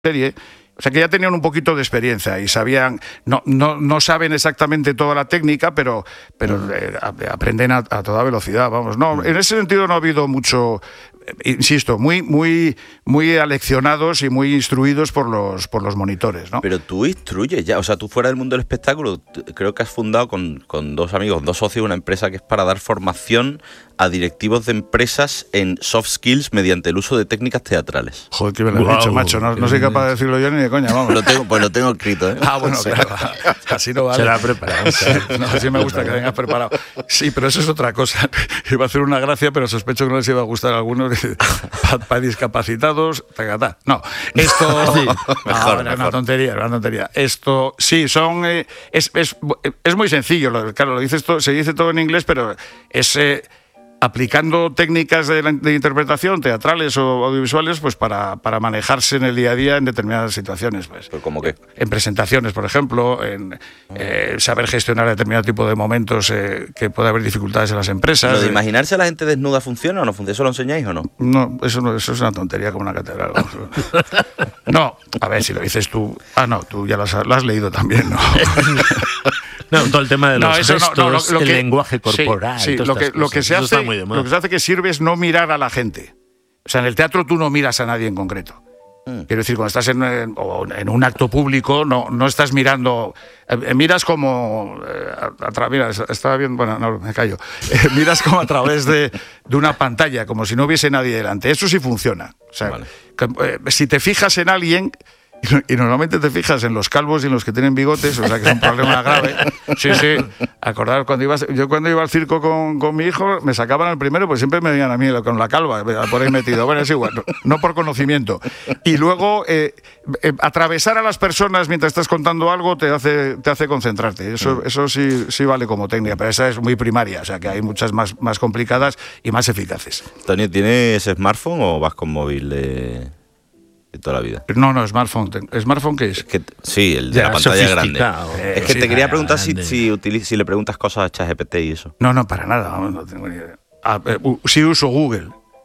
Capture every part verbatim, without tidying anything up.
serie. O sea que ya tenían un poquito de experiencia y sabían, no, no, no saben exactamente toda la técnica, pero, pero eh, aprenden a, a toda velocidad, vamos. No, en ese sentido no ha habido mucho, insisto, muy, muy, muy aleccionados y muy instruidos por los, por los monitores, ¿no? Pero tú instruyes ya, o sea, tú fuera del mundo del espectáculo, creo que has fundado con, con dos amigos, dos socios, una empresa que es para dar formación a directivos de empresas en soft skills mediante el uso de técnicas teatrales. Joder, que me lo has wow. dicho, macho, no, no soy capaz de decirlo yo ni de coña, vamos. Lo tengo, pues lo tengo escrito, ¿eh? Ah, bueno, sí. Claro, así no vale. Se la ha preparado. Sí, no, así me gusta que vengas preparado. Sí, pero eso es otra cosa. Iba a hacer una gracia, pero sospecho que no les iba a gustar a algunos. Para pa discapacitados, tacatá. No, esto... Sí, mejor, no, era una tontería, era una tontería. Esto, sí, son... Eh, es, es, es muy sencillo, lo, claro, lo dices todo, se dice todo en inglés, pero es... Eh, aplicando técnicas de, de interpretación, teatrales o audiovisuales, pues para, para manejarse en el día a día en determinadas situaciones. Pues. ¿Pero cómo qué? En presentaciones, por ejemplo, en eh, saber gestionar determinado tipo de momentos eh, que puede haber dificultades en las empresas. ¿Lo de imaginarse a la gente desnuda funciona o no funciona? ¿Eso lo enseñáis o no? No, eso, no, eso es una tontería como una catedral. No, a ver, si lo dices tú... Ah, no, tú ya lo has, lo has leído también, ¿no? No, todo el tema de los no, eso gestos, no, no, lo, lo el que, lenguaje corporal. Sí, sí, lo, que, lo, que se hace, lo que se hace que sirve es no mirar a la gente. O sea, en el teatro tú no miras a nadie en concreto. Mm. Quiero decir, cuando estás en, en, en un acto público, no, no estás mirando... Eh, miras como... Eh, a, a tra, mira, estaba bien... Bueno, no, me callo. Eh, miras como a través de, de una pantalla, como si no hubiese nadie delante. Eso sí funciona. O sea, vale. que, eh, si te fijas en alguien... Y normalmente te fijas en los calvos y en los que tienen bigotes, o sea que es un problema grave. Sí, sí. Acordar, cuando ibas, yo cuando iba al circo con, con mi hijo, me sacaban al primero, pues siempre me veían a mí con la calva, por ahí metido. Bueno, es igual, no, no por conocimiento. Y luego, eh, eh, atravesar a las personas mientras estás contando algo te hace, te hace concentrarte. Eso, eso sí, sí vale como técnica, pero esa es muy primaria, o sea que hay muchas más, más complicadas y más eficaces. Tony, ¿tienes smartphone o vas con móvil de...? De toda la vida. No, no, smartphone. ¿Smartphone qué es? es que, sí, el de ya, la pantalla grande. Eh, es que sí, te quería preguntar si, si, utiliz, si le preguntas cosas a ChatGPT y eso. No, no, para nada, no, no tengo ni idea. Ah, eh, sí uso Google.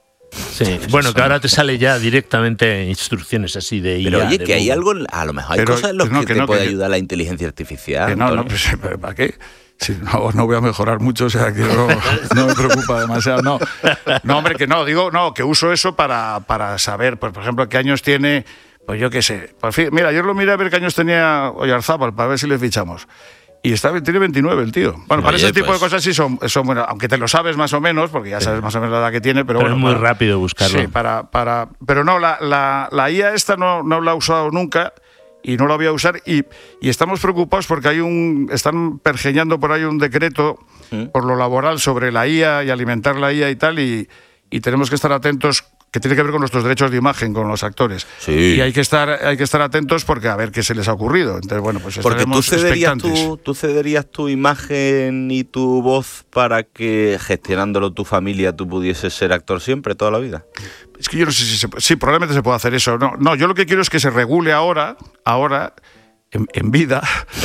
Sí, bueno, que ahora te sale ya directamente instrucciones así de I A. Pero oye, que Google. Hay algo, a lo mejor hay pero, cosas en las no, que, que te no, puede que, ayudar la inteligencia artificial. Que no, no, pues, ¿para qué? Sí, no, no voy a mejorar mucho, o sea que no, no me preocupa demasiado. No, no, hombre, que no, digo, no, que uso eso para, para saber, pues, por ejemplo, qué años tiene, pues yo qué sé. Por fin, mira, yo lo miré a ver qué años tenía Oyarzábal, para ver si le fichamos. Y está, tiene veintinueve el tío. Bueno, para Oye, ese tipo pues... de cosas sí son, son buenas, aunque te lo sabes más o menos, porque ya sabes más o menos la edad que tiene, pero, pero bueno. es muy para, rápido buscarlo. Sí, para, para, pero no, la, la, la I A esta no, no la he usado nunca. Y no la voy a usar y, y estamos preocupados porque hay un están pergeñando por ahí un decreto ¿Mm? por lo laboral sobre la I A y alimentar la I A y tal y, y tenemos que estar atentos, que tiene que ver con nuestros derechos de imagen con los actores. Sí. Y hay que estar hay que estar atentos porque a ver qué se les ha ocurrido. Entonces, bueno, pues porque tú cederías expectantes. tu, tú cederías tu imagen y tu voz para que gestionándolo tu familia tú pudieses ser actor siempre, toda la vida. Es que yo no sé si se puede, sí, probablemente se puede hacer eso. No, no, yo lo que quiero es que se regule ahora, ahora, en, en vida.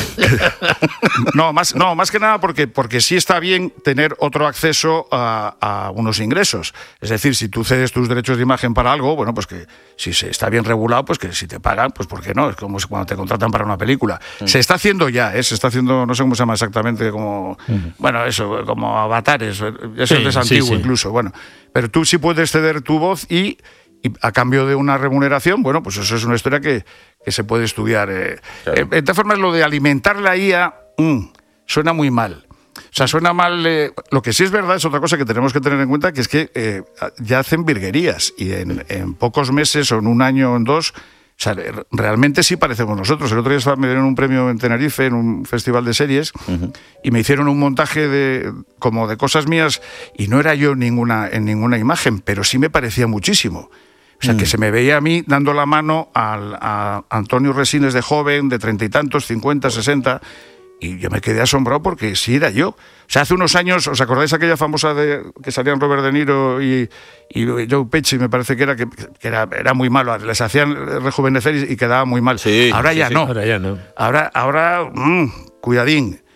no, más, no, más que nada porque, porque sí está bien tener otro acceso a, a unos ingresos. Es decir, si tú cedes tus derechos de imagen para algo, bueno, pues que si se está bien regulado, pues que si te pagan, pues ¿por qué no? Es como cuando te contratan para una película. Mm. Se está haciendo ya, ¿eh? Se está haciendo, no sé cómo se llama exactamente, como, mm. bueno, eso, como avatares. Eso sí, es antiguo sí, sí. incluso, bueno. Pero tú sí puedes ceder tu voz y, y a cambio de una remuneración, bueno, pues eso es una historia que, que se puede estudiar. Eh. Claro. Eh, de todas formas, lo de alimentar la I A mmm, suena muy mal. O sea, suena mal. Eh, lo que sí es verdad es otra cosa que tenemos que tener en cuenta, que es que eh, ya hacen virguerías y en, en pocos meses o en un año o en dos... O sea, realmente sí parecemos nosotros. El otro día me dieron un premio en Tenerife, en un festival de series, uh-huh. y me hicieron un montaje de como de cosas mías, y no era yo ninguna, en ninguna imagen, pero sí me parecía muchísimo. O sea, uh-huh. que se me veía a mí dando la mano al, a Antonio Resines de joven, de treinta y tantos, cincuenta, sesenta, y yo me quedé asombrado porque sí era yo. O sea, hace unos años, ¿os acordáis aquella famosa de que salían Robert De Niro y, y Joe Pesci, me parece que era, que, que era, era muy malo, les hacían rejuvenecer y, y quedaba muy mal. Sí, ahora, sí, ya sí. no. ahora ya no. Ahora, ahora, mmm, cuidadín.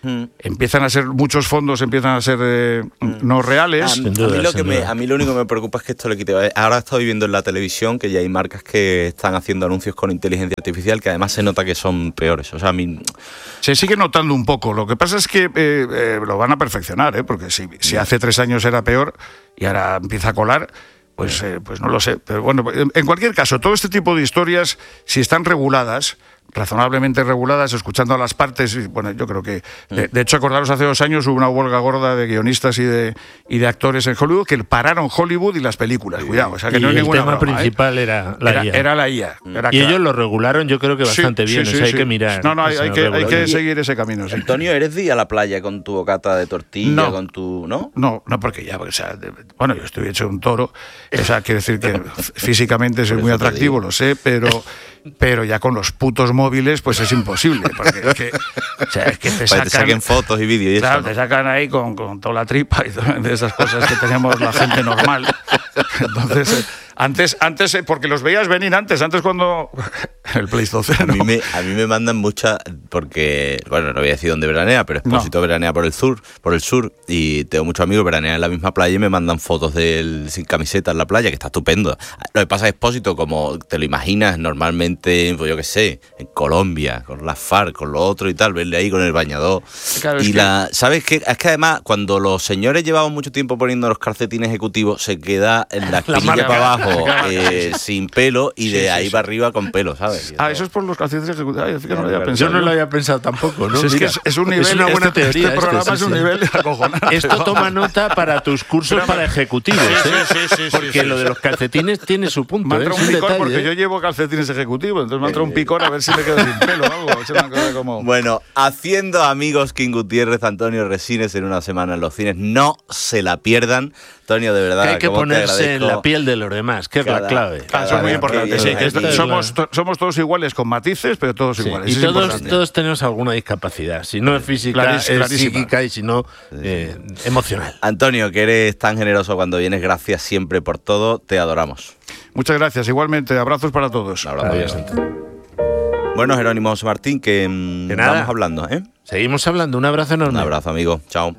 mm. empiezan a ser, muchos fondos empiezan a ser eh, mm. no reales. A, a, mí lo que me, a mí lo único que me preocupa es que esto le quite. Ahora estoy viendo en la televisión que ya hay marcas que están haciendo anuncios con inteligencia artificial que además se nota que son peores. O sea, a mí... Se sigue notando un poco. Lo que pasa es que eh, eh, lo van a perfeccionar, ¿eh? Porque si, si hace tres años era peor y ahora empieza a colar... Pues, eh, pues no lo sé. Pero bueno, en cualquier caso, todo este tipo de historias, si están reguladas, razonablemente reguladas, escuchando a las partes, bueno, yo creo que... De, de hecho, acordaros, hace dos años hubo una huelga gorda de guionistas y de, y de actores en Hollywood que pararon Hollywood y las películas. Cuidado, o sea que y no hay el ninguna tema broma, principal ¿eh? era la era, I A. Era la I A. Era y claro. ellos lo regularon, yo creo que bastante sí, bien. Sí, o sea, sí, hay que mirar. No, no, hay, hay que, hay que seguir ese camino. Sí. Antonio, ¿eres de ir a la playa con tu bocata de tortilla, no, con tu... ¿No? No, no, porque ya, o sea, de, bueno, yo estoy hecho un toro, o sea, quiere decir que físicamente soy muy atractivo, lo sé, pero... Pero ya con los putos móviles, pues es imposible. Porque es que, o sea, es que te, sacan, te saquen fotos y vídeos. Y claro, eso, ¿no? te sacan ahí con, con toda la tripa y todas de esas cosas que tenemos la gente normal. Entonces, antes, antes porque los veías venir antes, antes cuando el Pleistoceno. A mí me, a mí me mandan muchas, porque, bueno, no voy a decir dónde veranea, pero Expósito no. veranea por el sur, por el sur, y tengo muchos amigos que veranean en la misma playa y me mandan fotos de él sin camiseta en la playa, que está estupendo. Lo que pasa es Expósito, como te lo imaginas normalmente, pues yo qué sé, en Colombia, con las FARC, con lo otro y tal, verle ahí con el bañador. Claro, y la, que... ¿sabes qué? Es que además, cuando los señores llevamos mucho tiempo poniendo los calcetines ejecutivos, se queda en la espinilla para abajo, eh, sin pelo, y de sí, ahí sí, para sí. arriba con pelo, ¿sabes? Ah, eso es por los calcetines ejecutivos. Ay, es que no lo había pensado. Yo no lo había pensado tampoco, ¿no? Si es Mira, que es, es un nivel, es una buena este, teoría. Este programa este, sí, es un sí. nivel acojonante. Esto toma nota para tus cursos Pero, para ejecutivos, sí, ¿eh? Sí, sí, sí, porque sí, sí, lo de los calcetines tiene su punto. Me ha entrado ¿eh? un picor detalle, porque ¿eh? yo llevo calcetines ejecutivos, entonces me ha entrado un picor a ver si me quedo sin pelo o algo. Es una cosa como... Bueno, haciendo amigos King Gutiérrez, Antonio Resines en una semana en los cines. No se la pierdan. Antonio, de verdad, que hay que ponerse en la piel de los demás, que cada, es la clave. Ah, eso es muy importante. Sí, que es, somos, to, somos todos iguales con matices, pero todos sí, iguales. Y todos, todos tenemos alguna discapacidad. Si no es física, Clarís, es psíquica y si no, eh, emocional. Antonio, que eres tan generoso cuando vienes, gracias siempre por todo. Te adoramos. Muchas gracias. Igualmente, abrazos para todos. Un abrazo. Adiós, bueno, Jerónimo José Martín, que mm, vamos hablando, ¿eh? Seguimos hablando. Un abrazo enorme. Un abrazo, amigo. Chao.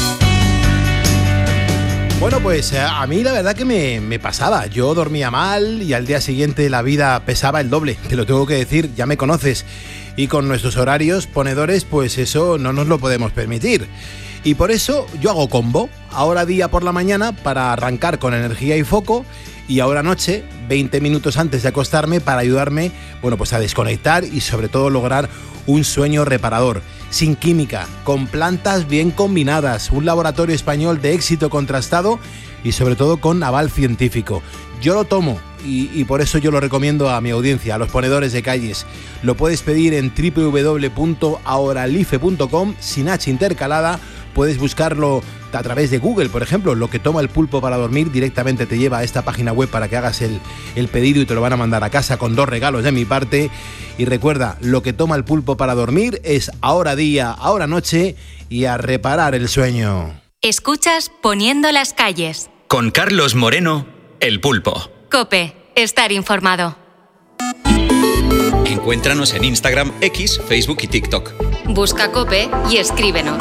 Bueno, pues a mí la verdad que me, me pasaba. Yo dormía mal y al día siguiente la vida pesaba el doble. Te lo tengo que decir, ya me conoces. Y con nuestros horarios ponedores, pues eso no nos lo podemos permitir. Y por eso yo hago combo. Ahora día por la mañana para arrancar con energía y foco. Y ahora noche, veinte minutos antes de acostarme para ayudarme, bueno, pues a desconectar y sobre todo lograr un sueño reparador. Sin química, con plantas bien combinadas, un laboratorio español de éxito contrastado y sobre todo con aval científico. Yo lo tomo y, y por eso yo lo recomiendo a mi audiencia, a los ponedores de calles. Lo puedes pedir en doble u doble u doble u punto auralife punto com, sin H intercalada. Puedes buscarlo a través de Google, por ejemplo. Lo que toma el pulpo para dormir directamente te lleva a esta página web para que hagas el, el pedido y te lo van a mandar a casa con dos regalos de mi parte. Y recuerda, lo que toma el pulpo para dormir es ahora día, ahora noche y a reparar el sueño. Escuchas Poniendo las calles. Con Carlos Moreno, El Pulpo. COPE, estar informado. Encuéntranos en Instagram, X, Facebook y TikTok. Busca COPE y escríbenos.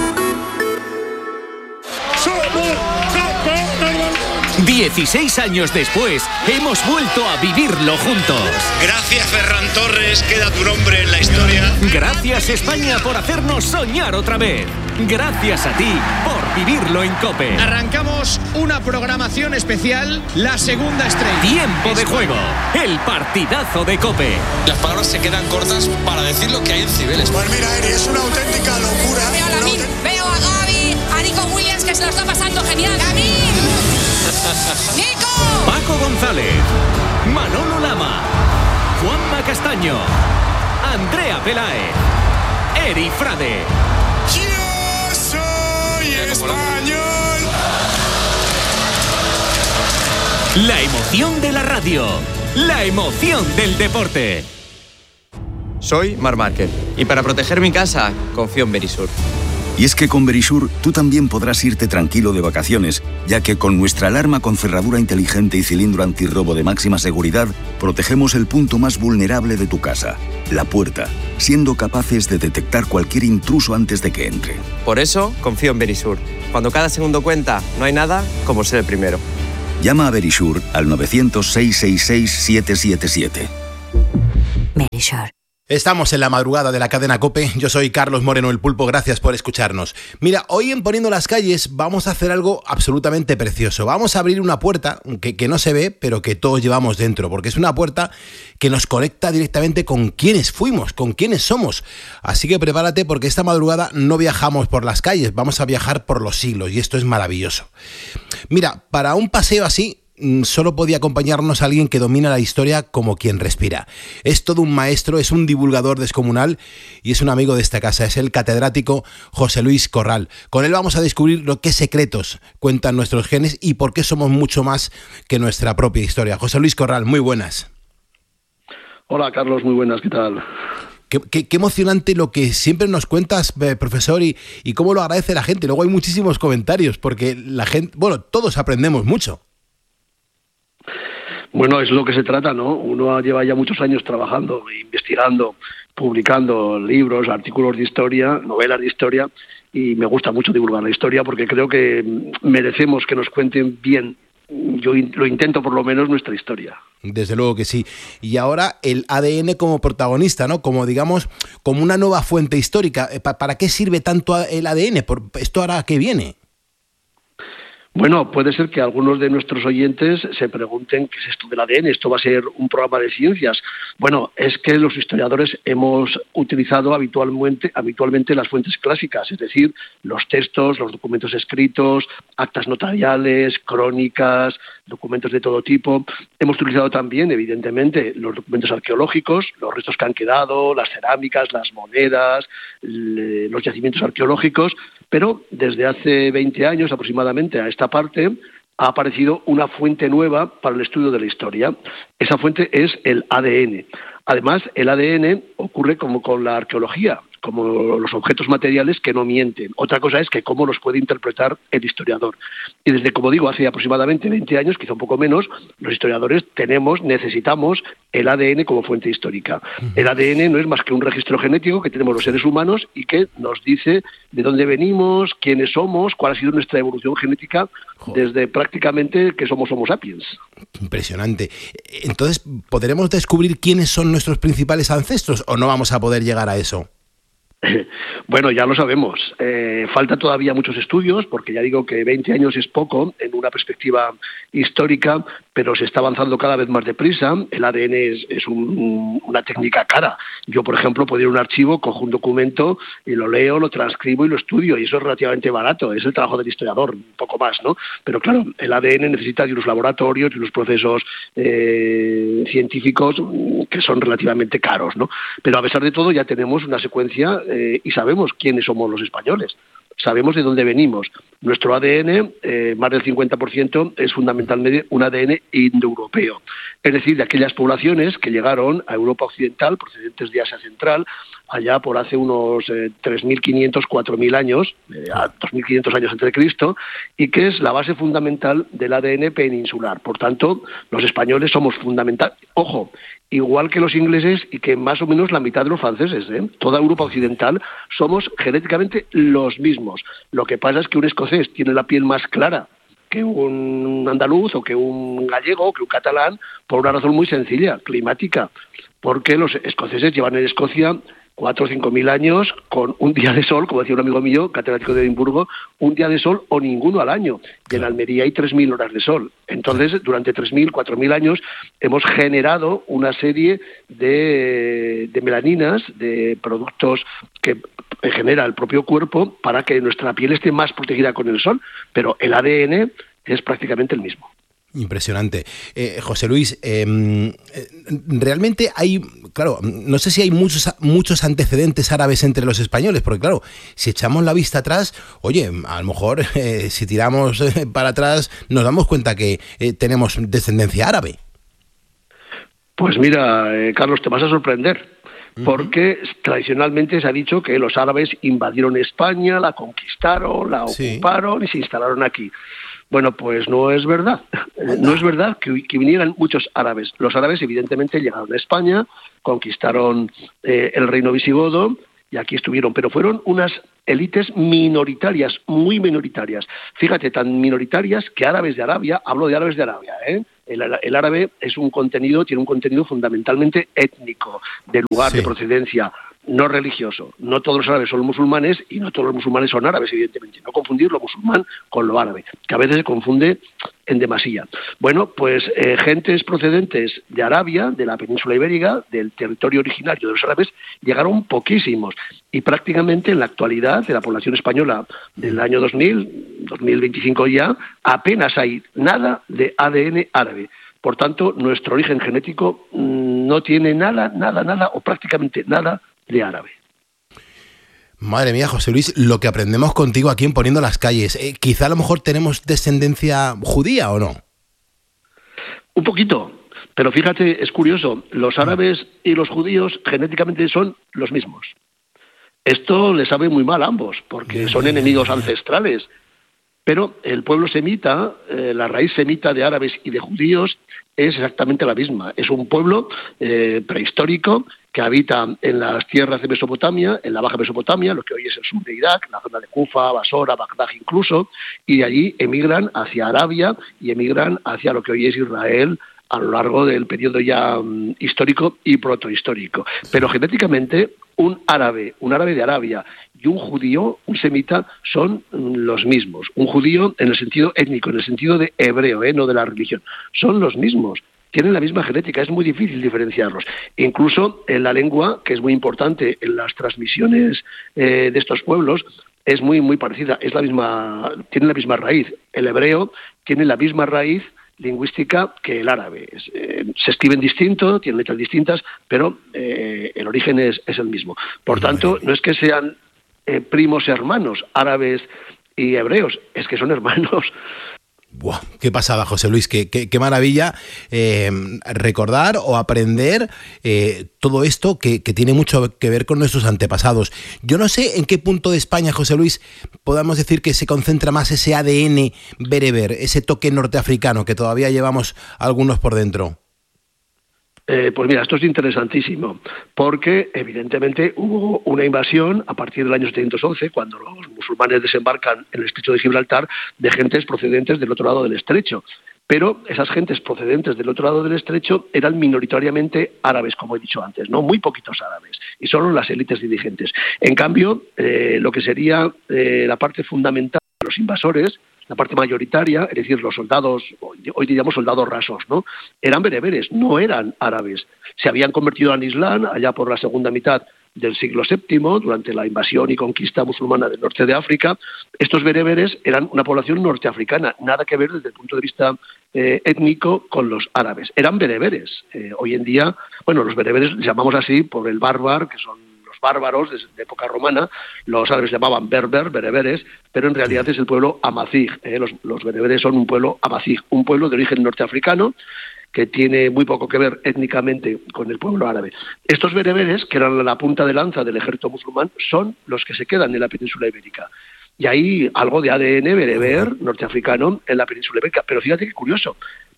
dieciséis años después, hemos vuelto a vivirlo juntos. Gracias, Ferran Torres, queda tu nombre en la historia. Gracias, España, por hacernos soñar otra vez. Gracias a ti por vivirlo en COPE. Arrancamos una programación especial, la segunda estrella. Tiempo de juego, el partidazo de COPE. Las palabras se quedan cortas para decir lo que hay en Cibeles. Pues mira, Eri, es una auténtica locura. Veo a Lamin, veo a Gaby, a Nico Williams, que se lo está pasando genial. ¡Lamin! ¡Nico! Paco González, Manolo Lama, Juanma Castaño, Andrea Pelaez, Eri Frade. ¡Yo soy español! La emoción de la radio, la emoción del deporte. Soy Marc Márquez y para proteger mi casa confío en Verisur. Y es que con Verisure tú también podrás irte tranquilo de vacaciones, ya que con nuestra alarma con cerradura inteligente y cilindro antirrobo de máxima seguridad, protegemos el punto más vulnerable de tu casa, la puerta, siendo capaces de detectar cualquier intruso antes de que entre. Por eso confío en Verisure. Cuando cada segundo cuenta, no hay nada como ser el primero. Llama a Verisure al novecientos, seiscientos sesenta y seis, setecientos setenta y siete. Verisure. Estamos en la madrugada de la cadena COPE, yo soy Carlos Moreno, el Pulpo, gracias por escucharnos. Mira, hoy en Poniendo las Calles vamos a hacer algo absolutamente precioso. Vamos a abrir una puerta que, que no se ve, pero que todos llevamos dentro, porque es una puerta que nos conecta directamente con quiénes fuimos, con quiénes somos. Así que prepárate, porque esta madrugada no viajamos por las calles, vamos a viajar por los siglos, y esto es maravilloso. Mira, para un paseo así, solo podía acompañarnos alguien que domina la historia como quien respira. Es todo un maestro, es un divulgador descomunal y es un amigo de esta casa. Es el catedrático José Luis Corral. Con él vamos a descubrir lo que secretos cuentan nuestros genes y por qué somos mucho más que nuestra propia historia. José Luis Corral, muy buenas. Hola Carlos, muy buenas, ¿qué tal? Qué, qué, qué emocionante lo que siempre nos cuentas, eh, profesor, y, y cómo lo agradece la gente. Luego hay muchísimos comentarios porque la gente, bueno, todos aprendemos mucho. Bueno, es lo que se trata, ¿no? Uno lleva ya muchos años trabajando, investigando, publicando libros, artículos de historia, novelas de historia, y me gusta mucho divulgar la historia porque creo que merecemos que nos cuenten bien, yo lo intento por lo menos, nuestra historia. Desde luego que sí. Y ahora el A D N como protagonista, ¿no? Como, digamos, como una nueva fuente histórica. ¿Para qué sirve tanto el A D N? ¿Esto ahora a qué viene? Bueno, puede ser que algunos de nuestros oyentes se pregunten qué es esto del A D N, esto va a ser un programa de ciencias. Bueno, es que los historiadores hemos utilizado habitualmente, habitualmente las fuentes clásicas, es decir, los textos, los documentos escritos, actas notariales, crónicas, documentos de todo tipo. Hemos utilizado también, evidentemente, los documentos arqueológicos, los restos que han quedado, las cerámicas, las monedas, los yacimientos arqueológicos, pero desde hace veinte años aproximadamente a esta parte ha aparecido una fuente nueva para el estudio de la historia. Esa fuente es el A D N. Además, el A D N ocurre como con la arqueología, como los objetos materiales que no mienten. Otra cosa es que cómo los puede interpretar el historiador. Y desde, como digo, hace aproximadamente veinte años, quizá un poco menos, los historiadores tenemos, necesitamos el A D N como fuente histórica. El A D N no es más que un registro genético que tenemos los seres humanos y que nos dice de dónde venimos, quiénes somos, cuál ha sido nuestra evolución genética desde prácticamente que somos Homo sapiens. Impresionante. Entonces, ¿podremos descubrir quiénes son nuestros principales ancestros o no vamos a poder llegar a eso? Bueno, ya lo sabemos. Eh, falta todavía muchos estudios, porque ya digo que veinte años es poco en una perspectiva histórica, pero se está avanzando cada vez más deprisa. El A D N es, es un, una técnica cara. Yo, por ejemplo, puedo ir a un archivo, cojo un documento y lo leo, lo transcribo y lo estudio, y eso es relativamente barato. Es el trabajo del historiador, un poco más, ¿no? Pero claro, el A D N necesita de unos laboratorios y unos procesos eh, científicos que son relativamente caros, ¿no? Pero a pesar de todo ya tenemos una secuencia eh, y sabemos quiénes somos los españoles. Sabemos de dónde venimos. Nuestro A D N, eh, más del cincuenta por ciento, es fundamentalmente un A D N indoeuropeo. Es decir, de aquellas poblaciones que llegaron a Europa Occidental, procedentes de Asia Central, allá por hace unos eh, tres mil quinientos, cuatro mil años, eh, a dos mil quinientos años antes de Cristo, y que es la base fundamental del A D N peninsular. Por tanto, los españoles somos fundamental. Ojo, igual que los ingleses y que más o menos la mitad de los franceses, ¿eh? Toda Europa Occidental somos genéticamente los mismos. Lo que pasa es que un escocés tiene la piel más clara que un andaluz o que un gallego o que un catalán, por una razón muy sencilla, climática, porque los escoceses llevan en Escocia cuatro o cinco mil años con un día de sol, como decía un amigo mío, catedrático de Edimburgo, un día de sol o ninguno al año. Y en Almería hay tres mil horas de sol. Entonces, durante tres mil, cuatro mil años hemos generado una serie de, de melaninas, de productos que genera el propio cuerpo para que nuestra piel esté más protegida con el sol, pero el A D N es prácticamente el mismo. Impresionante. Eh, José Luis, eh, realmente hay, claro, no sé si hay muchos muchos antecedentes árabes entre los españoles, porque claro, si echamos la vista atrás, oye, a lo mejor eh, si tiramos eh, para atrás nos damos cuenta que eh, tenemos descendencia árabe. Pues mira, eh, Carlos, te vas a sorprender. porque uh-huh. tradicionalmente se ha dicho que los árabes invadieron España, la conquistaron, la sí. ocuparon y se instalaron aquí. Bueno, pues no es verdad. No es verdad que, que vinieran muchos árabes. Los árabes evidentemente llegaron a España, conquistaron eh, el reino visigodo y aquí estuvieron, pero fueron unas élites minoritarias, muy minoritarias. Fíjate, tan minoritarias que árabes de Arabia, hablo de árabes de Arabia, ¿eh? El, el árabe es un contenido, tiene un contenido fundamentalmente étnico, de lugar, sí. de procedencia, no religioso. No todos los árabes son musulmanes y no todos los musulmanes son árabes, evidentemente. No confundir lo musulmán con lo árabe, que a veces se confunde en demasía. Bueno, pues eh, gentes procedentes de Arabia, de la península ibérica, del territorio originario de los árabes, llegaron poquísimos. Y prácticamente en la actualidad, de la población española del año dos mil, dos mil veinticinco ya, apenas hay nada de A D N árabe. Por tanto, nuestro origen genético mmm, no tiene nada, nada, nada o prácticamente nada de árabe. Madre mía, José Luis, lo que aprendemos contigo aquí en Poniendo las Calles. Eh, quizá a lo mejor tenemos descendencia judía, ¿o no? Un poquito, pero fíjate, es curioso, los árabes y los judíos genéticamente son los mismos. Esto les sabe muy mal a ambos, porque son enemigos ancestrales. Pero el pueblo semita, eh, la raíz semita de árabes y de judíos es exactamente la misma. Es un pueblo eh, prehistórico que habita en las tierras de Mesopotamia, en la Baja Mesopotamia, lo que hoy es el sur de Irak, la zona de Kufa, Basora, Bagdad incluso, y de allí emigran hacia Arabia y emigran hacia lo que hoy es Israel, a lo largo del periodo ya um, histórico y protohistórico. Pero genéticamente, un árabe, un árabe de Arabia y un judío, un semita, son um, los mismos. Un judío en el sentido étnico, en el sentido de hebreo, ¿eh? No de la religión. Son los mismos. Tienen la misma genética, es muy difícil diferenciarlos. Incluso en la lengua, que es muy importante en las transmisiones eh, de estos pueblos, es muy, muy parecida. Es la misma, tiene la misma raíz. El hebreo tiene la misma raíz lingüística que el árabe. Es, eh, se escriben distinto, tienen letras distintas, pero eh, el origen es, es el mismo. Por tanto, no es que sean eh, primos hermanos, árabes y hebreos, es que son hermanos. Buah, qué pasada, José Luis, qué, qué, qué maravilla eh, recordar o aprender eh, todo esto que, que tiene mucho que ver con nuestros antepasados. Yo no sé en qué punto de España, José Luis, podamos decir que se concentra más ese A D N bereber, ese toque norteafricano que todavía llevamos algunos por dentro. Eh, pues mira, esto es interesantísimo, porque evidentemente hubo una invasión a partir del año setecientos once, cuando los musulmanes desembarcan en el estrecho de Gibraltar, de gentes procedentes del otro lado del estrecho. Pero esas gentes procedentes del otro lado del estrecho eran minoritariamente árabes, como he dicho antes, no muy poquitos árabes, y solo las élites dirigentes. En cambio, eh, lo que sería eh, la parte fundamental de los invasores, la parte mayoritaria, es decir, los soldados, hoy diríamos soldados rasos, ¿no? Eran bereberes, no eran árabes. Se habían convertido al Islam allá por la segunda mitad del siglo séptimo, durante la invasión y conquista musulmana del norte de África. Estos bereberes eran una población norteafricana, nada que ver desde el punto de vista eh, étnico con los árabes. Eran bereberes. Eh, hoy en día, bueno, los bereberes les llamamos así por el bárbar, que son bárbaros de época romana, los árabes llamaban berber, bereberes, pero en realidad es el pueblo amazigh. ¿eh? Los, los bereberes son un pueblo amazigh, un pueblo de origen norteafricano que tiene muy poco que ver étnicamente con el pueblo árabe. Estos bereberes, que eran la punta de lanza del ejército musulmán, son los que se quedan en la península ibérica. Y hay algo de A D N bereber norteafricano en la península ibérica. Pero fíjate qué curioso,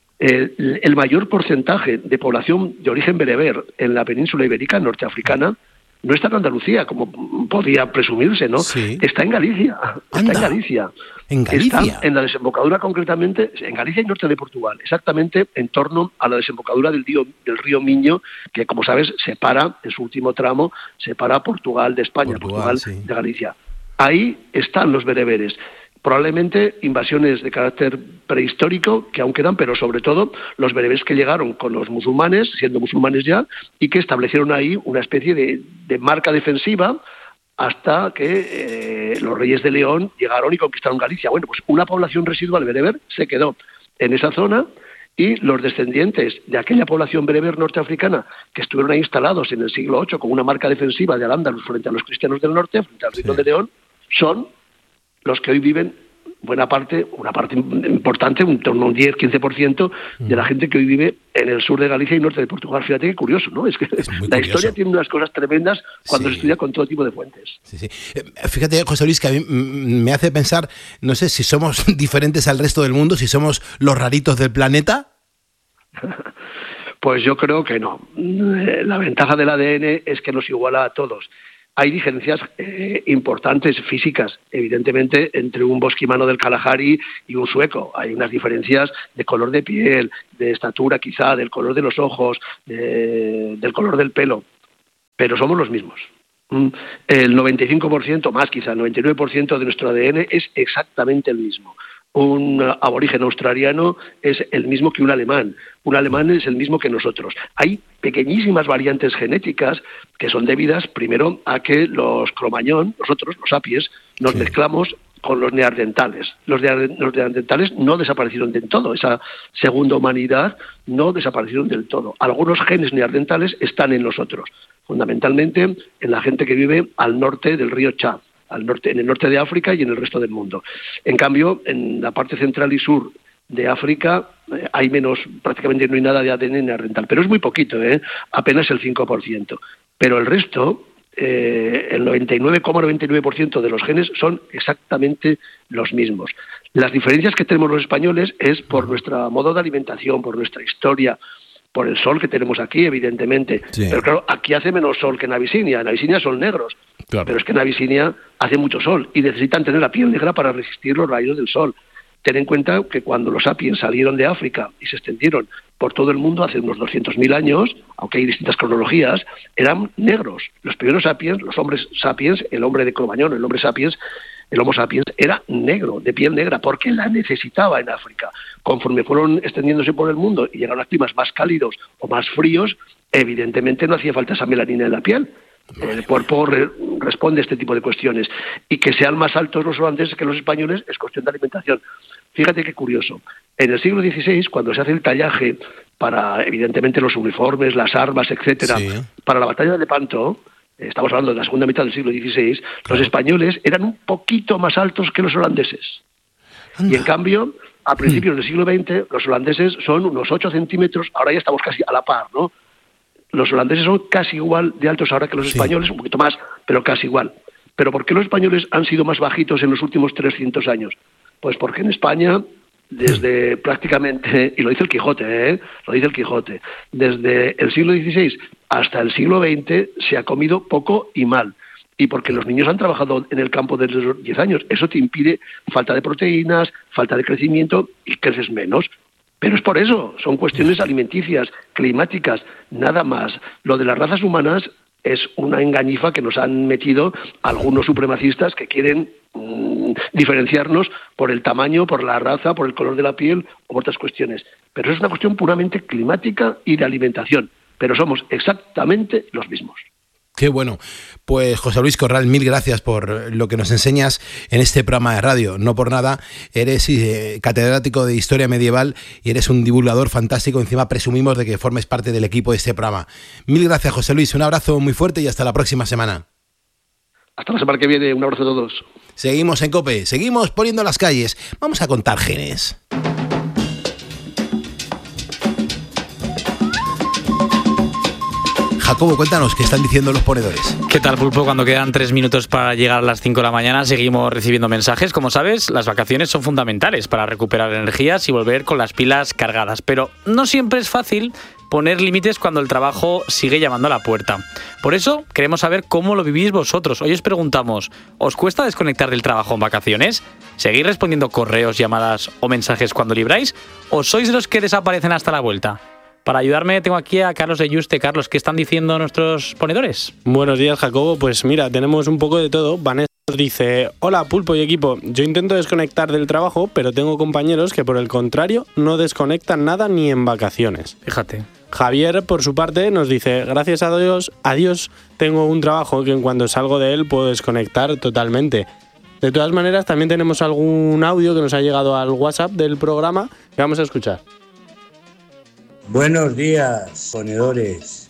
el, el mayor porcentaje de población de origen bereber en la península ibérica norteafricana no está en Andalucía, como podía presumirse, ¿no? Sí. Está en Galicia. Está Anda. en Galicia. ¿En Galicia? Está en la desembocadura concretamente, en Galicia y norte de Portugal, exactamente en torno a la desembocadura del río, del río Miño, que como sabes separa, en su último tramo, separa Portugal de España, Portugal, Portugal sí. de Galicia. Ahí están los bereberes. Probablemente invasiones de carácter prehistórico que aún quedan, pero sobre todo los bereberes que llegaron con los musulmanes, siendo musulmanes ya, y que establecieron ahí una especie de, de marca defensiva hasta que eh, los reyes de León llegaron y conquistaron Galicia. Bueno, pues una población residual bereber se quedó en esa zona y los descendientes de aquella población bereber norteafricana que estuvieron ahí instalados en el siglo ocho con una marca defensiva de Al-Ándalus frente a los cristianos del norte, frente al reino sí. de León, son los que hoy viven buena parte, una parte importante, un torno a un diez a quince por ciento de la gente que hoy vive en el sur de Galicia y norte de Portugal. Fíjate qué curioso, ¿no? Es que es la curioso. Historia tiene unas cosas tremendas cuando sí. se estudia con todo tipo de fuentes. Sí, sí. Fíjate, José Luis, que a mí me hace pensar, no sé si somos diferentes al resto del mundo, si somos los raritos del planeta. Pues yo creo que no. La ventaja del A D N es que nos iguala a todos. Hay diferencias eh, importantes físicas, evidentemente, entre un bosquimano del Kalahari y un sueco. Hay unas diferencias de color de piel, de estatura quizá, del color de los ojos, de, del color del pelo, pero somos los mismos. El noventa y cinco por ciento, más quizá, el noventa y nueve por ciento de nuestro A D N es exactamente el mismo. Un aborigen australiano es el mismo que un alemán, un alemán es el mismo que nosotros. Hay pequeñísimas variantes genéticas que son debidas primero a que los cromañón, nosotros, los sapiens, nos sí. mezclamos con los neandertales. Los, de, los neandertales no desaparecieron del todo, esa segunda humanidad no desaparecieron del todo. Algunos genes neandertales están en nosotros, fundamentalmente en la gente que vive al norte del río Chad. Al norte, en el norte de África y en el resto del mundo. En cambio, en la parte central y sur de África eh, hay menos, prácticamente no hay nada de A D N neandertal, pero es muy poquito, ¿eh? Apenas el cinco por ciento. Pero el resto, eh, el noventa y nueve coma noventa y nueve por ciento de los genes son exactamente los mismos. Las diferencias que tenemos los españoles es por nuestro modo de alimentación, por nuestra historia, por el sol que tenemos aquí, evidentemente. Sí. Pero claro, aquí hace menos sol que en Abisinia. En Abisinia son negros. Claro. Pero es que en Abisinia hace mucho sol y necesitan tener la piel negra para resistir los rayos del sol. Ten en cuenta que cuando los sapiens salieron de África y se extendieron por todo el mundo hace unos doscientos mil años, aunque hay distintas cronologías, eran negros. Los primeros sapiens, los hombres sapiens, el hombre de Cromañón, el hombre sapiens, el Homo sapiens, era negro, de piel negra, porque la necesitaba en África. Conforme fueron extendiéndose por el mundo y llegaron a climas más cálidos o más fríos, evidentemente no hacía falta esa melanina en la piel. El cuerpo re- responde a este tipo de cuestiones. Y que sean más altos los holandeses que los españoles es cuestión de alimentación. Fíjate qué curioso. En el siglo dieciséis, cuando se hace el tallaje para, evidentemente, los uniformes, las armas, etcétera, sí. para la batalla de Lepanto, estamos hablando de la segunda mitad del siglo dieciséis, claro. los españoles eran un poquito más altos que los holandeses. Anda. Y en cambio, a principios mm. del siglo veinte, los holandeses son unos ocho centímetros, ahora ya estamos casi a la par, ¿no? Los holandeses son casi igual de altos ahora que los sí. españoles, un poquito más, pero casi igual. ¿Pero por qué los españoles han sido más bajitos en los últimos trescientos años? Pues porque en España, desde prácticamente, y lo dice el Quijote, ¿eh? lo dice el Quijote, desde el siglo dieciséis hasta el siglo veinte se ha comido poco y mal. Y porque los niños han trabajado en el campo desde los diez años. Eso te impide falta de proteínas, falta de crecimiento y creces menos. Pero es por eso, son cuestiones alimenticias, climáticas, nada más. Lo de las razas humanas es una engañifa que nos han metido algunos supremacistas que quieren mmm, diferenciarnos por el tamaño, por la raza, por el color de la piel o por otras cuestiones. Pero es una cuestión puramente climática y de alimentación. Pero somos exactamente los mismos. Qué bueno. Pues José Luis Corral, mil gracias por lo que nos enseñas en este programa de radio. No por nada, eres eh, catedrático de Historia Medieval y eres un divulgador fantástico. Encima presumimos de que formes parte del equipo de este programa. Mil gracias, José Luis. Un abrazo muy fuerte y hasta la próxima semana. Hasta la semana que viene. Un abrazo a todos. Seguimos en COPE. Seguimos poniendo las calles. Vamos a contar genes. Jacobo, cuéntanos, ¿qué están diciendo los ponedores? ¿Qué tal, Pulpo? Cuando quedan tres minutos para llegar a las cinco de la mañana, seguimos recibiendo mensajes. Como sabes, las vacaciones son fundamentales para recuperar energías y volver con las pilas cargadas. Pero no siempre es fácil poner límites cuando el trabajo sigue llamando a la puerta. Por eso, queremos saber cómo lo vivís vosotros. Hoy os preguntamos, ¿os cuesta desconectar del trabajo en vacaciones? ¿Seguís respondiendo correos, llamadas o mensajes cuando libráis? ¿O sois de los que desaparecen hasta la vuelta? Para ayudarme tengo aquí a Carlos de Yuste. Carlos, ¿qué están diciendo nuestros ponedores? Buenos días, Jacobo. Pues mira, tenemos un poco de todo. Vanessa dice, hola Pulpo y equipo, yo intento desconectar del trabajo, pero tengo compañeros que por el contrario no desconectan nada ni en vacaciones. Fíjate. Javier, por su parte, nos dice, gracias a Dios, a Dios tengo un trabajo que en cuanto salgo de él puedo desconectar totalmente. De todas maneras, también tenemos algún audio que nos ha llegado al WhatsApp del programa que vamos a escuchar. Buenos días, ponedores.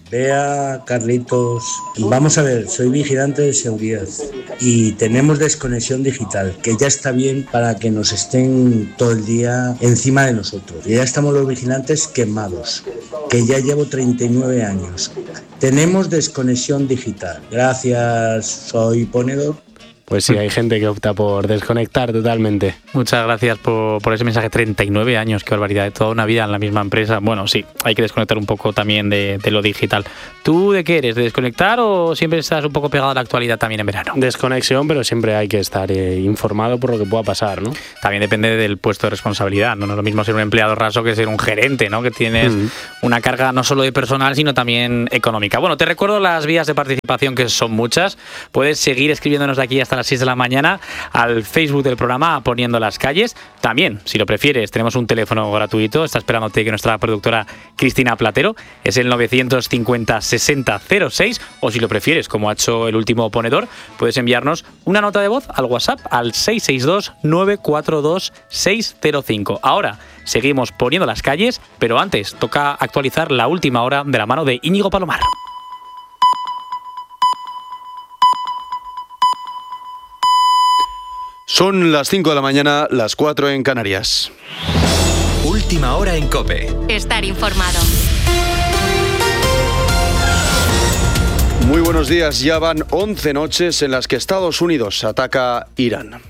Bea, Carlitos, vamos a ver, soy vigilante de seguridad y tenemos desconexión digital, que ya está bien para que nos estén todo el día encima de nosotros. Ya estamos los vigilantes quemados, que ya llevo treinta y nueve años. Tenemos desconexión digital. Gracias, soy ponedor. Pues sí, hay gente que opta por desconectar totalmente. Muchas gracias por, por ese mensaje. treinta y nueve años, qué barbaridad, de toda una vida en la misma empresa. Bueno, sí, hay que desconectar un poco también de, de lo digital. ¿Tú de qué eres? ¿De desconectar o siempre estás un poco pegado a la actualidad también en verano? Desconexión, pero siempre hay que estar eh, informado por lo que pueda pasar, ¿no? También depende del puesto de responsabilidad. No, no es lo mismo ser un empleado raso que ser un gerente, ¿no? Que tienes mm. una carga no solo de personal, sino también económica. Bueno, te recuerdo las vías de participación, que son muchas. Puedes seguir escribiéndonos de aquí hasta las seis de la mañana al Facebook del programa Poniendo las Calles. También, si lo prefieres, tenemos un teléfono gratuito. Está esperándote que nuestra productora Cristina Platero. Es el novecientos cincuenta sesenta cero seis. O si lo prefieres, como ha hecho el último ponedor, puedes enviarnos una nota de voz al WhatsApp al seis seis dos nueve cuatro dos seis cero cinco. Ahora seguimos poniendo las calles, pero antes toca actualizar la última hora de la mano de Íñigo Palomar. Son las cinco de la mañana, las cuatro en Canarias. Última hora en COPE. Estar informado. Muy buenos días. Ya van once noches en las que Estados Unidos ataca Irán.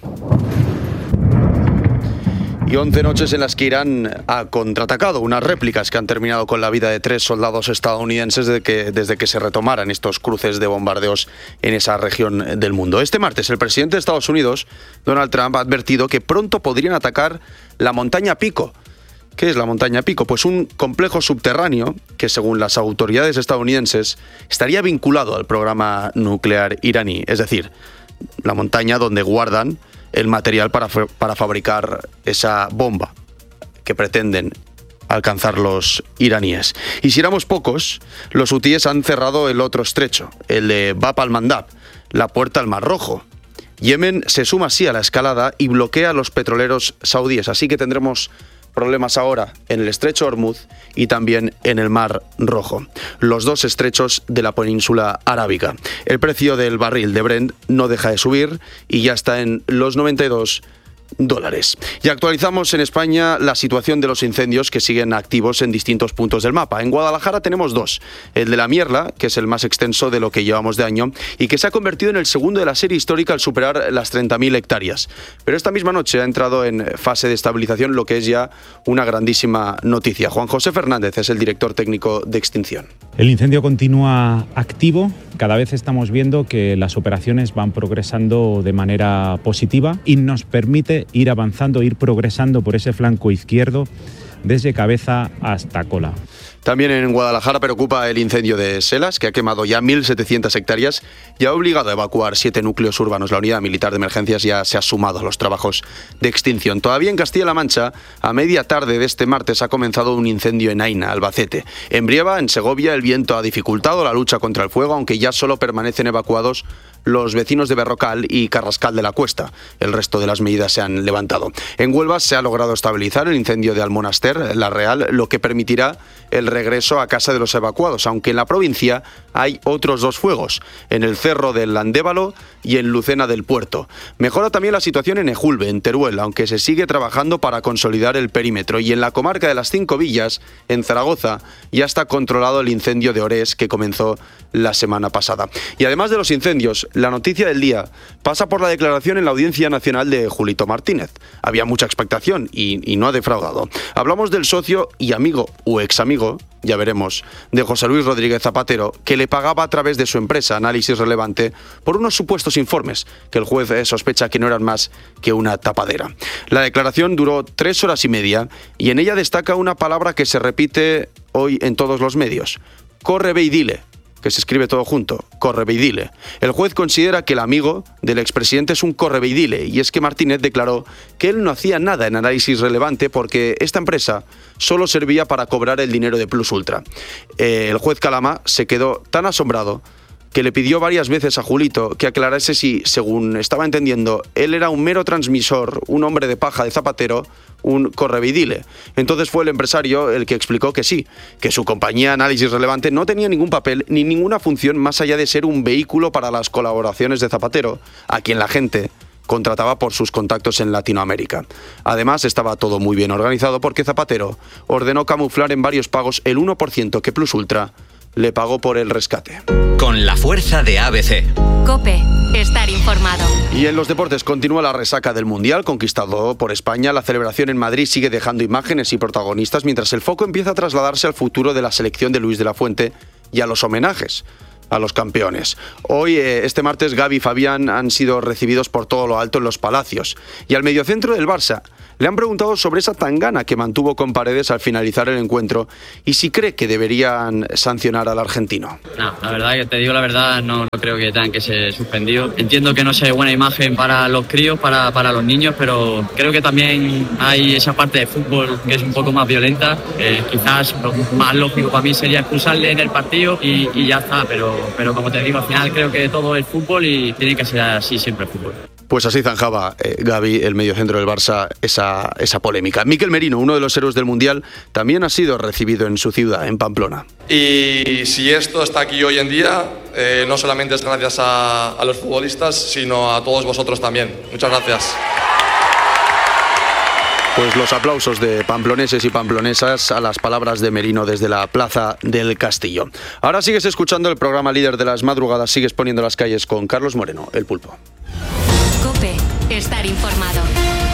Y once noches en las que Irán ha contraatacado, unas réplicas que han terminado con la vida de tres soldados estadounidenses desde que, desde que se retomaran estos cruces de bombardeos en esa región del mundo. Este martes, el presidente de Estados Unidos, Donald Trump, ha advertido que pronto podrían atacar la montaña Pico. ¿Qué es la montaña Pico? Pues un complejo subterráneo que, según las autoridades estadounidenses, estaría vinculado al programa nuclear iraní. Es decir, la montaña donde guardan el material para, para fabricar esa bomba que pretenden alcanzar los iraníes. Y si éramos pocos, los hutíes han cerrado el otro estrecho, el de Bab al-Mandab, la puerta al Mar Rojo. Yemen se suma así a la escalada y bloquea a los petroleros saudíes, así que tendremos problemas ahora en el estrecho Hormuz y también en el Mar Rojo, los dos estrechos de la península arábiga. El precio del barril de Brent no deja de subir y ya está en los noventa y dos dólares. Y actualizamos en España la situación de los incendios que siguen activos en distintos puntos del mapa. En Guadalajara tenemos dos. El de la Mierla, que es el más extenso de lo que llevamos de año y que se ha convertido en el segundo de la serie histórica al superar las treinta mil hectáreas. Pero esta misma noche ha entrado en fase de estabilización, lo que es ya una grandísima noticia. Juan José Fernández es el director técnico de extinción. El incendio continúa activo. Cada vez estamos viendo que las operaciones van progresando de manera positiva y nos permite ir avanzando, ir progresando por ese flanco izquierdo desde cabeza hasta cola. También en Guadalajara preocupa el incendio de Selas, que ha quemado ya mil setecientas hectáreas y ha obligado a evacuar siete núcleos urbanos. La unidad militar de emergencias ya se ha sumado a los trabajos de extinción. Todavía en Castilla-La Mancha, a media tarde de este martes ha comenzado un incendio en Aina, Albacete. En Brieva, en Segovia, el viento ha dificultado la lucha contra el fuego, aunque ya solo permanecen evacuados los vecinos de Berrocal y Carrascal de la Cuesta. El resto de las medidas se han levantado. En Huelva se ha logrado estabilizar el incendio de Almonaster, La Real, lo que permitirá el regreso a casa de los evacuados, aunque en la provincia hay otros dos fuegos, en el Cerro del Landévalo y en Lucena del Puerto. Mejora también la situación en Ejulbe, en Teruel, aunque se sigue trabajando para consolidar el perímetro. Y en la comarca de las Cinco Villas, en Zaragoza, ya está controlado el incendio de Orés que comenzó la semana pasada. Y además de los incendios, la noticia del día pasa por la declaración en la Audiencia Nacional de Julito Martínez. Había mucha expectación y, y no ha defraudado. Hablamos del socio y amigo o examigo, ya veremos, de José Luis Rodríguez Zapatero, que le pagaba a través de su empresa Análisis Relevante por unos supuestos informes que el juez sospecha que no eran más que una tapadera. La declaración duró tres horas y media y en ella destaca una palabra que se repite hoy en todos los medios: corre, ve y dile, que se escribe todo junto, corre, ve y dile. El juez considera que el amigo del expresidente es un corre, ve y dile, y es que Martínez declaró que él no hacía nada en Análisis Relevante porque esta empresa solo servía para cobrar el dinero de Plus Ultra. Eh, el juez Calama se quedó tan asombrado que le pidió varias veces a Julito que aclarase si, según estaba entendiendo, él era un mero transmisor, un hombre de paja de Zapatero, un correveidile. Entonces fue el empresario el que explicó que sí, que su compañía Análisis Relevante no tenía ningún papel ni ninguna función más allá de ser un vehículo para las colaboraciones de Zapatero, a quien la gente contrataba por sus contactos en Latinoamérica. Además, estaba todo muy bien organizado porque Zapatero ordenó camuflar en varios pagos el uno por ciento que Plus Ultra le pagó por el rescate. Con la fuerza de A B C. COPE. Estar informado. Y en los deportes continúa la resaca del Mundial conquistado por España. La celebración en Madrid sigue dejando imágenes y protagonistas mientras el foco empieza a trasladarse al futuro de la selección de Luis de la Fuente y a los homenajes a los campeones. Hoy, eh, este martes, Gavi y Fabián han sido recibidos por todo lo alto en los Palacios. Y al mediocentro del Barça le han preguntado sobre esa tangana que mantuvo con Paredes al finalizar el encuentro y si cree que deberían sancionar al argentino. No, la verdad, que te digo la verdad, no, no creo que tengan que ser suspendidos. Entiendo que no sea buena imagen para los críos, para, para los niños, pero creo que también hay esa parte de fútbol que es un poco más violenta. Eh, quizás lo más lógico para mí sería expulsarle en el partido y, y ya está, pero, pero como te digo, al final creo que todo es fútbol y tiene que ser así siempre el fútbol. Pues así zanjaba eh, Gavi, el mediocentro del Barça, esa, esa polémica. Mikel Merino, uno de los héroes del Mundial, también ha sido recibido en su ciudad, en Pamplona. Y si esto está aquí hoy en día, eh, no solamente es gracias a, a los futbolistas, sino a todos vosotros también. Muchas gracias. Pues los aplausos de pamploneses y pamplonesas a las palabras de Merino desde la Plaza del Castillo. Ahora sigues escuchando el programa líder de las madrugadas, sigues poniendo las calles con Carlos Moreno, el Pulpo. COPE. Estar informado.